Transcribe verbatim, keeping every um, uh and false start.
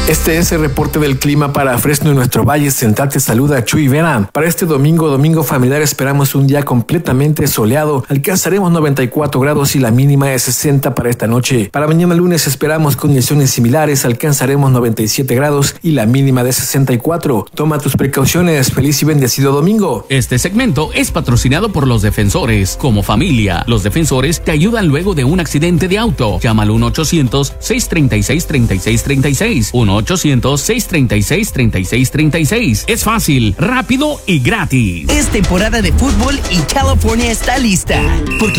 Este es el reporte del clima para Fresno y nuestro Valle Central. Te saluda Chuy Vera. Para este domingo, domingo familiar, esperamos un día completamente soleado. Alcanzaremos noventa y cuatro grados y la mínima es sesenta para esta noche. Para mañana lunes esperamos condiciones similares. Alcanzaremos noventa y siete grados y la mínima de sesenta y cuatro. Toma tus precauciones. Feliz y bendecido domingo. Este segmento es patrocinado por los Defensores. Como familia, los Defensores te ayudan luego de un accidente de auto. Llama al uno ochocientos, seiscientos treinta y seis, treinta y seis treinta y seis. uno ochocientos, seiscientos treinta y seis, treinta y seis treinta y seis. Es fácil, rápido y gratis. Es temporada de fútbol y California está lista. Porque